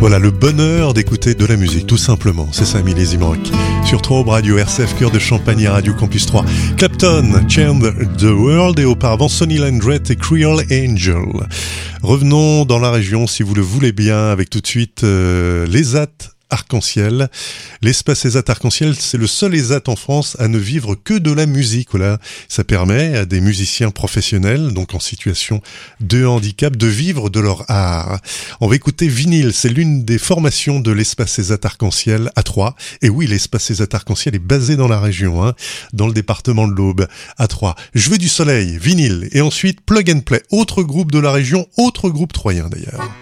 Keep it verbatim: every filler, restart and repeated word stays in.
Voilà le bonheur d'écouter de la musique, tout simplement. C'est ça, Millésime Rock. Sur trois Aube Radio, R C F Cœur de Champagne et Radio Campus trois. Clapton, Change the World et auparavant Sonny Landreth et Creole Angel. Revenons dans la région, si vous le voulez bien, avec tout de suite euh, les A T Arc-en-Ciel. L'espace E S A T Arc-en-Ciel, c'est le seul E S A T en France à ne vivre que de la musique. Voilà. Ça permet à des musiciens professionnels, donc en situation de handicap, de vivre de leur art. On va écouter Vinyle, c'est l'une des formations de l'espace E S A T Arc-en-Ciel à Troyes. Et oui, l'espace E S A T Arc-en-Ciel est basé dans la région, hein, dans le département de l'Aube, à Troyes. Je veux du soleil, Vinyle, et ensuite Plug and Play, autre groupe de la région, autre groupe troyen d'ailleurs.